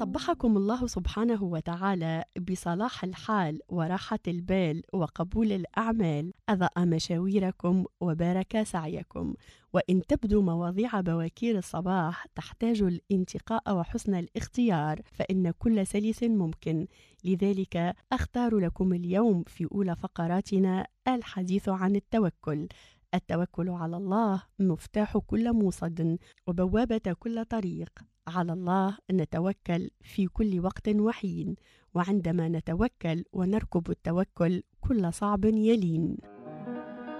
صبحكم الله سبحانه وتعالى بصلاح الحال وراحة البال وقبول الأعمال، أضاء مشاويركم وبارك سعيكم. وإن تبدو مواضيع بواكير الصباح تحتاج الانتقاء وحسن الاختيار، فإن كل سلس ممكن. لذلك أختار لكم اليوم في أولى فقراتنا الحديث عن التوكل. التوكل على الله مفتاح كل موصد وبوابة كل طريق. على الله نتوكل في كل وقت وحين، وعندما نتوكل ونركب التوكل كل صعب يلين.